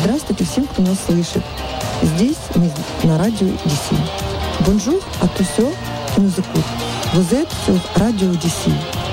Здравствуйте всем, кто нас слышит. Здесь мы на радио DC. Bonjour à tous ceux qui nous écoutent. Vous êtes sur Radio DC.